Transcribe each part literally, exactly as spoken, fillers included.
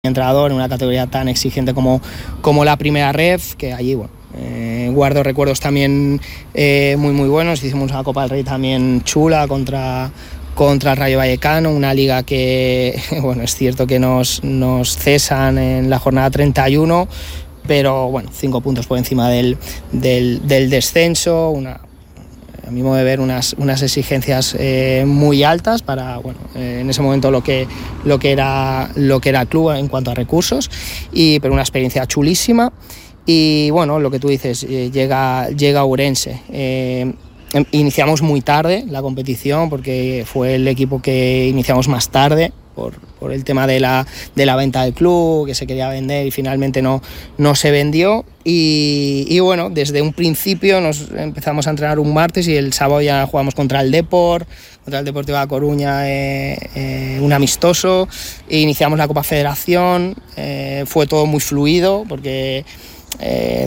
entrenador en una categoría tan exigente como, como la primera ref, que allí, bueno, eh, guardo recuerdos también eh, muy muy buenos. Hicimos una Copa del Rey también chula contra, contra el Rayo Vallecano, una liga que, bueno, es cierto que nos, nos cesan en la jornada treinta y uno, pero bueno, cinco puntos por encima del, del, del descenso, una... a mi modo de ver, unas, unas exigencias eh, muy altas para, bueno, eh, en ese momento lo que, lo, que era, lo que era el club en cuanto a recursos, y, pero una experiencia chulísima. Y bueno, lo que tú dices, eh, llega, llega Ourense. Eh, iniciamos muy tarde la competición porque fue el equipo que iniciamos más tarde por, por el tema de la, de la venta del club, que se quería vender y finalmente no, no se vendió. Y, y bueno, desde un principio nos empezamos a entrenar un martes y el sábado ya jugamos contra el Depor, contra el Deportivo de La Coruña, eh, eh, un amistoso, e iniciamos la Copa Federación. Eh, fue todo muy fluido porque eh,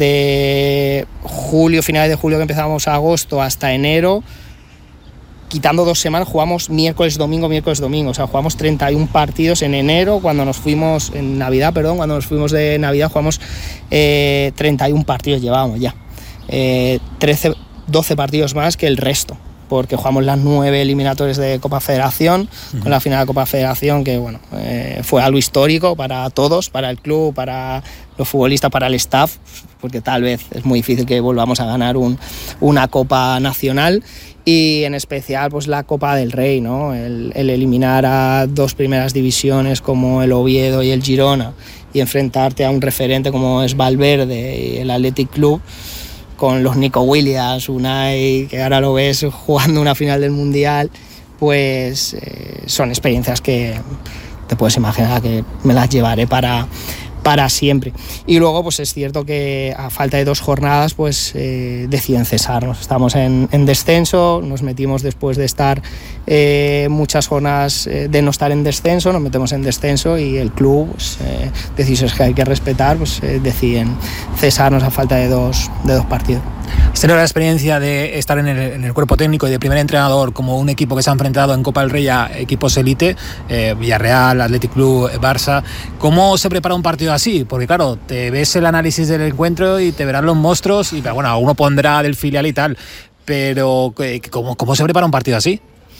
desde julio, finales de julio que empezamos a agosto hasta enero, quitando dos semanas, jugamos miércoles, domingo, miércoles, domingo. O sea, jugamos treinta y uno partidos en enero, cuando nos fuimos, en Navidad, perdón, cuando nos fuimos de Navidad jugamos eh, treinta y uno partidos, llevábamos ya. Eh, trece, doce partidos más que el resto, porque jugamos las nueve eliminatorias de Copa Federación, uh-huh. con la final de Copa Federación, que bueno, eh, fue algo histórico para todos, para el club, para los futbolistas, para el staff, porque tal vez es muy difícil que volvamos a ganar un, una Copa Nacional. Y en especial pues la Copa del Rey, ¿no? El, el eliminar a dos primeras divisiones como el Oviedo y el Girona y enfrentarte a un referente como es Valverde y el Athletic Club, con los Nico Williams, Unai, que ahora lo ves jugando una final del Mundial, pues eh, son experiencias que te puedes imaginar que me las llevaré para... para siempre. Y luego pues es cierto que a falta de dos jornadas pues eh, deciden cesarnos. Estamos en, en descenso, nos metimos después de estar eh, muchas jornadas eh, de no estar en descenso, nos metemos en descenso y el club, pues, eh, decisiones que hay que respetar, pues eh, deciden cesarnos a falta de dos, de dos partidos. ¿Has tenido la experiencia de estar en el, en el cuerpo técnico y de primer entrenador como un equipo que se ha enfrentado en Copa del Rey a equipos élite, eh, Villarreal, Athletic Club, Barça? ¿Cómo se prepara un partido así? Porque claro, te ves el análisis del encuentro y te verán los monstruos y bueno, uno pondrá del filial y tal, pero ¿cómo, cómo se prepara un partido así?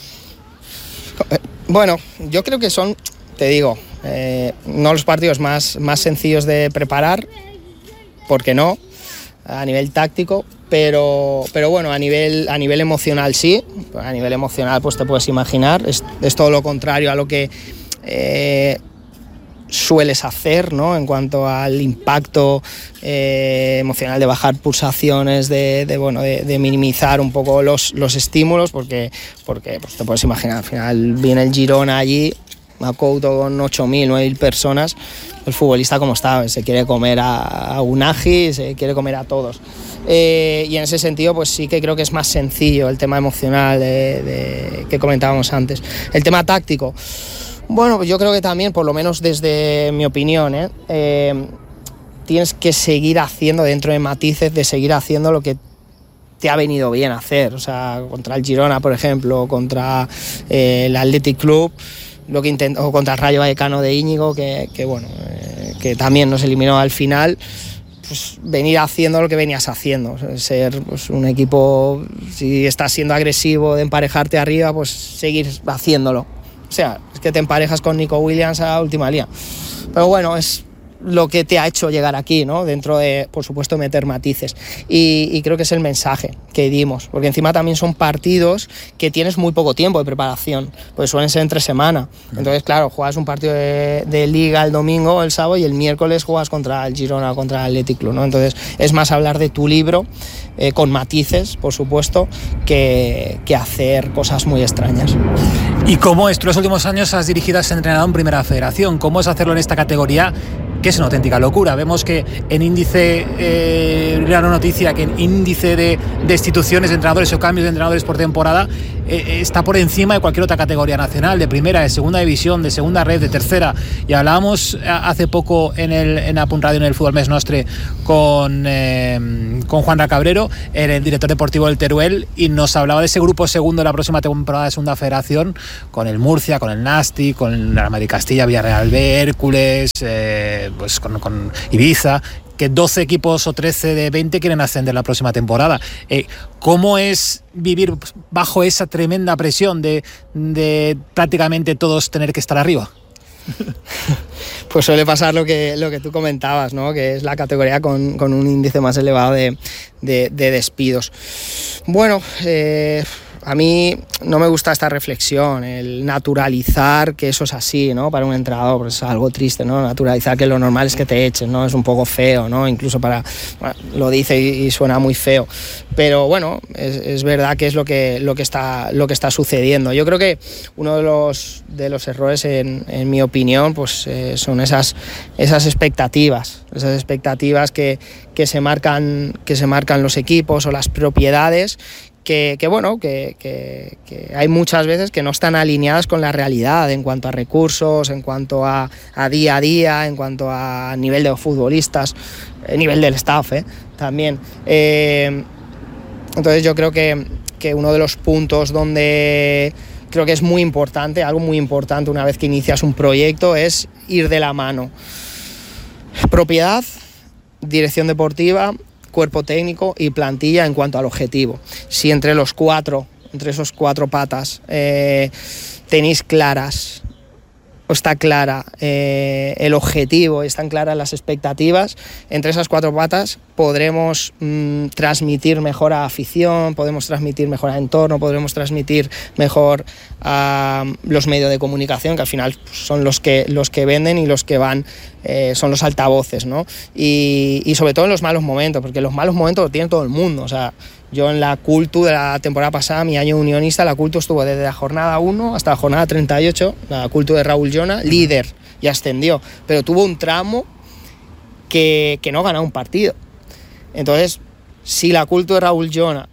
Bueno, yo creo que son, te digo, eh, no los partidos más, más sencillos de preparar, porque no, a nivel táctico, pero, pero bueno, a nivel, a nivel emocional sí, a nivel emocional pues te puedes imaginar, es, es todo lo contrario a lo que eh, sueles hacer, ¿no? En cuanto al impacto eh, emocional de bajar pulsaciones, de, de, bueno, de, de minimizar un poco los, los estímulos, porque, porque pues te puedes imaginar, al final viene el Girona allí, Makoto con ocho mil, nueve mil personas, el futbolista como está, se quiere comer a, a Unagi, se quiere comer a todos. Eh, y en ese sentido pues sí que creo que es más sencillo el tema emocional de, de, que comentábamos antes. El tema táctico, bueno, pues yo creo que también, por lo menos desde mi opinión, ¿eh? Eh, tienes que seguir haciendo, dentro de matices, de seguir haciendo lo que te ha venido bien hacer. O sea, contra el Girona, por ejemplo, contra eh, el Athletic Club, lo que intentó, o contra el Rayo Vallecano de Íñigo, que, que bueno, eh, que también nos eliminó al final. Pues venir haciendo lo que venías haciendo, ser pues, un equipo, si estás siendo agresivo de emparejarte arriba, pues seguir haciéndolo. O sea, es que te emparejas con Nico Williams a la última línea. Pero bueno, es lo que te ha hecho llegar aquí, ¿no? Dentro de, por supuesto, meter matices. Y, y creo que es el mensaje que dimos, porque encima también son partidos que tienes muy poco tiempo de preparación, porque suelen ser entre semana. Entonces, claro, juegas un partido de, de Liga el domingo, el sábado, y el miércoles juegas contra el Girona, contra el Athletic Club, ¿no? Entonces, es más hablar de tu libro, eh, con matices, por supuesto, que, que hacer cosas muy extrañas. ¿Y cómo es? Tú los últimos años has dirigido, has entrenado en Primera Federación. ¿Cómo es hacerlo en esta categoría? Que es una auténtica locura. Vemos que en índice, eh, la noticia, que en índice de destituciones de entrenadores o cambios de entrenadores por temporada eh, está por encima de cualquier otra categoría nacional, de primera, de segunda división, de segunda red, de tercera. Y hablábamos hace poco en el en Apunt Radio, en el Fútbol Mes Nostre, con, eh, con Juanra Cabrero, el director deportivo del Teruel, y nos hablaba de ese grupo segundo de la próxima temporada de Segunda Federación, con el Murcia, con el Nasti, con el Arma de Castilla, Villarreal B, Hércules, eh, pues con, con Ibiza, que doce equipos o trece de veinte quieren ascender la próxima temporada. Eh, ¿Cómo es vivir bajo esa tremenda presión de, de prácticamente todos tener que estar arriba? Pues suele pasar lo que, lo que tú comentabas, ¿no? Que es la categoría con, con un índice más elevado de, de, de despidos. Bueno, eh, a mí no me gusta esta reflexión, el naturalizar que eso es así, ¿no? Para un entrenador, pues es algo triste, ¿no? Naturalizar que lo normal es que te echen, ¿no? Es un poco feo, ¿no? Incluso para... Bueno, lo dice y, y suena muy feo. Pero bueno, es, es verdad que es lo que, lo, que está, lo que está sucediendo. Yo creo que uno de los, de los errores, en, en mi opinión, pues eh, son esas, esas expectativas. Esas expectativas que, que, se marcan, que se marcan los equipos o las propiedades, Que, que bueno, que, que, que hay muchas veces que no están alineadas con la realidad en cuanto a recursos, en cuanto a, a día a día, en cuanto a nivel de los futbolistas, el nivel del staff, ¿eh? También. Eh, entonces yo creo que, que uno de los puntos donde creo que es muy importante, algo muy importante una vez que inicias un proyecto, es ir de la mano. Propiedad, dirección deportiva, cuerpo técnico y plantilla en cuanto al objetivo. Si entre los cuatro, entre esos cuatro patas, eh, tenéis claras, o está clara eh, el objetivo, están claras las expectativas, entre esas cuatro patas podremos mmm, transmitir mejor a afición, podemos transmitir mejor a entorno, podremos transmitir mejor a los medios de comunicación, que al final son los que, los que venden y los que van, eh, son los altavoces, ¿no? Y, y sobre todo en los malos momentos, porque los malos momentos lo tiene todo el mundo. O sea, yo en la Cultu de la temporada pasada, mi año unionista, la Cultu estuvo desde la jornada uno hasta la jornada treinta y ocho, la Cultu de Raúl Llona, líder, y ascendió, pero tuvo un tramo que, que no ganó un partido. Entonces, si la Cultu de Raúl Llona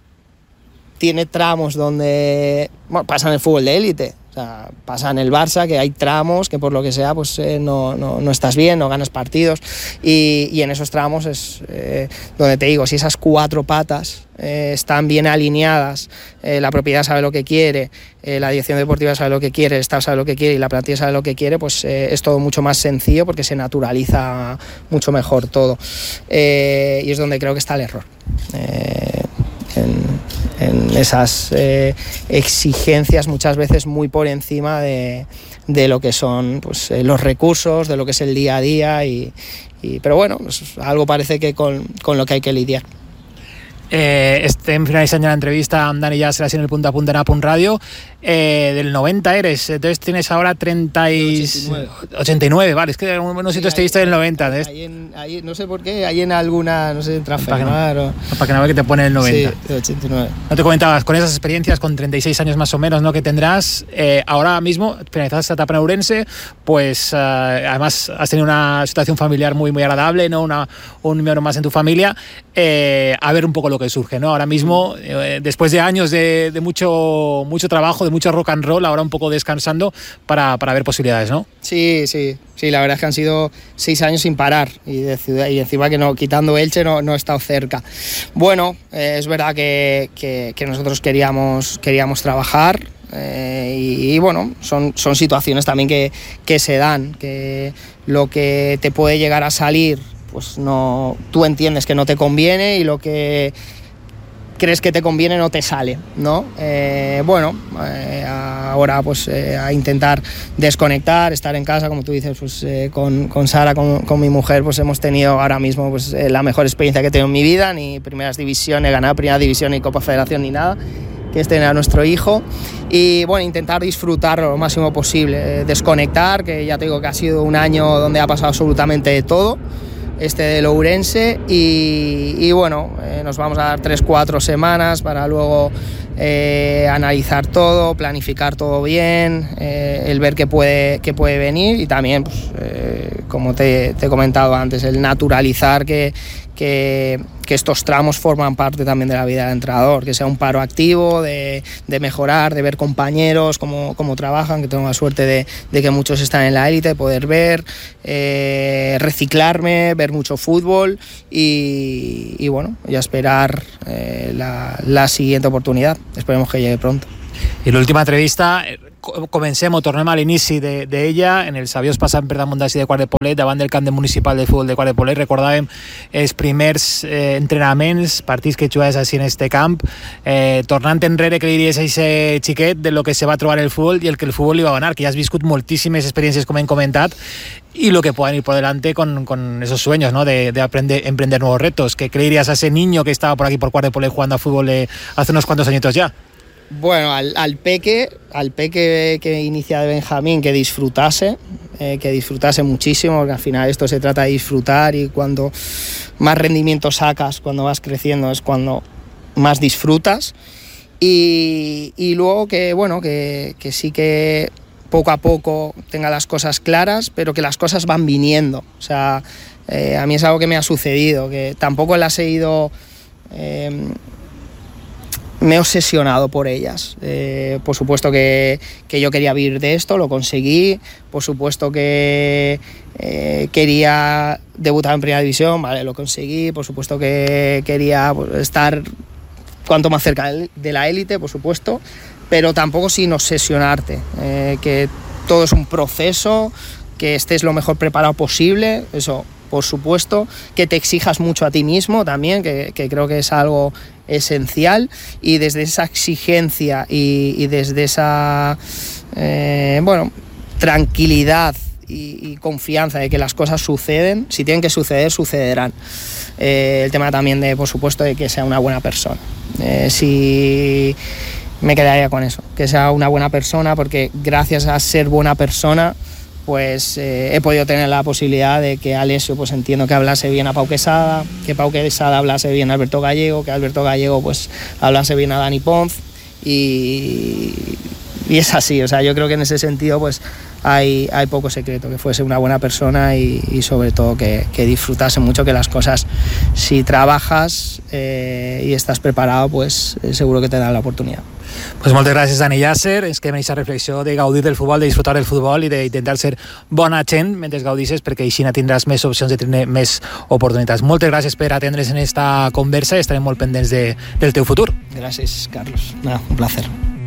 tiene tramos donde, bueno, pasa en el fútbol de élite, o sea, pasa en el Barça, que hay tramos que por lo que sea pues eh, no, no, no estás bien, no ganas partidos, y, y en esos tramos es eh, donde te digo, si esas cuatro patas eh, están bien alineadas, eh, la propiedad sabe lo que quiere, eh, la dirección deportiva sabe lo que quiere, el staff sabe lo que quiere y la plantilla sabe lo que quiere, pues eh, es todo mucho más sencillo porque se naturaliza mucho mejor todo, eh, y es donde creo que está el error. Eh, en, en esas eh, exigencias muchas veces muy por encima de, de lo que son pues, eh, los recursos, de lo que es el día a día, y, y, pero bueno, pues, algo parece que con, con lo que hay que lidiar. Eh, estem finalitzant ja l'entrevista amb Dani Llàcer en el Punta a Punta en Apunt Radio. Eh, del noventa eres, entonces tienes ahora treinta y... ochenta y nueve, vale, es que no sé si tú estuviste del noventa. ¿Eh? Ahí en, ahí, no sé por qué, hay en alguna, no sé, transfermar no, o... Para que no vea que te pone el noventa. Sí, ochenta y nueve. No te comentabas, con esas experiencias, con treinta y seis años más o menos, ¿no?, que tendrás, eh, ahora mismo, finalizaste esta etapa en Ourense, pues uh, además has tenido una situación familiar muy, muy agradable, ¿no?, una, un miembro más en tu familia, eh, a ver un poco lo que surge, ¿no? Ahora mismo, eh, después de años de, de mucho, mucho trabajo, de mucho rock and roll, ahora un poco descansando para, para ver posibilidades, ¿no? Sí, sí, sí, la verdad es que han sido seis años sin parar y de ciudad, y encima que no, quitando Elche no, no he estado cerca. Bueno, eh, es verdad que, que, que nosotros queríamos, queríamos trabajar, eh, y, y bueno, son, son situaciones también que, que se dan, que lo que te puede llegar a salir, pues no, tú entiendes que no te conviene, y lo que crees que te conviene no te sale, ¿no? Eh, bueno, eh, ahora pues eh, a intentar desconectar, estar en casa, como tú dices, pues eh, con, con Sara, con, con mi mujer, pues hemos tenido ahora mismo pues eh, la mejor experiencia que he tenido en mi vida, ni primeras divisiones, ganar primera división, ni Copa Federación, ni nada, que es tener a nuestro hijo, y bueno, intentar disfrutarlo lo máximo posible, eh, desconectar, que ya te digo que ha sido un año donde ha pasado absolutamente de todo, este del Ourense, y, y bueno, eh, nos vamos a dar tres cuatro semanas para luego eh, analizar todo, planificar todo bien, eh, el ver qué puede, qué puede venir, y también, pues, eh, como te, te he comentado antes, el naturalizar que, que, que estos tramos forman parte también de la vida del entrenador, que sea un paro activo, de, de mejorar, de ver compañeros cómo, cómo trabajan, que tengo la suerte de, de que muchos están en la élite, poder ver, eh, reciclarme, ver mucho fútbol y, y bueno, ya esperar eh, la, la siguiente oportunidad. Esperemos que llegue pronto. I l'última entrevista, comencem o tornem a l'inici d'ella, en el sabiós passat per damunt d'ací de Quart de Poblet, davant del camp de municipal de futbol de Quart de Poblet. Recordàvem els primers eh, entrenaments, partits que jugaves així en este camp. Eh, tornant enrere, què diries a aquest xiquet de lo que se va trobar el futbol i el que el futbol li va donar, que ja has viscut moltíssimes experiències, com hem comentat, y lo que puedan ir por delante con, con esos sueños, ¿no? De, de aprender, emprender nuevos retos. ¿Qué le dirías a ese niño que estaba por aquí por Quart de Poblet jugando a fútbol eh, hace unos cuantos añitos ya? Bueno, al, al peque, al peque que inicia de Benjamín, que disfrutase, eh, que disfrutase muchísimo, porque al final esto se trata de disfrutar y cuando más rendimiento sacas, cuando vas creciendo, es cuando más disfrutas. Y, y luego que, bueno, que, que sí que poco a poco tenga las cosas claras, pero que las cosas van viniendo. O sea, eh, a mí es algo que me ha sucedido, que tampoco las he ido... Eh, me he obsesionado por ellas. Eh, por supuesto que, que yo quería vivir de esto, lo conseguí. Por supuesto que eh, quería debutar en Primera División, vale, lo conseguí. Por supuesto que quería estar cuanto más cerca de la élite, por supuesto, pero tampoco sin obsesionarte. Eh, que todo es un proceso, que estés lo mejor preparado posible, eso, por supuesto, que te exijas mucho a ti mismo también, que, que creo que es algo esencial, y desde esa exigencia y, y desde esa eh, bueno, tranquilidad y, y confianza de que las cosas suceden, si tienen que suceder, sucederán. Eh, el tema también de, por supuesto, de que sea una buena persona. Eh, si me quedaría con eso, que sea una buena persona, porque gracias a ser buena persona pues eh, he podido tener la posibilidad de que Alessio, pues entiendo que hablase bien a Pau Quesada, que Pau Quesada hablase bien a Alberto Gallego, que Alberto Gallego pues hablase bien a Dani Pons, y, y es así. O sea, yo creo que en ese sentido pues hay, hay poco secreto, que fuese una buena persona y, y sobre todo que, que disfrutase mucho, que las cosas, si trabajas eh, y estás preparado, pues eh, seguro que te dan la oportunidad. Pues moltes gràcies, Dani Yasser. És que aquesta reflexió de gaudir del futbol, de disfrutar del futbol i d'intentar ser bona gent mentre gaudisses, perquè així tindràs més opcions de tenir més oportunitats. Moltes gràcies per atendre's en esta conversa i estarem molt pendents de, del teu futur. Gràcies, Carlos. No, un placer.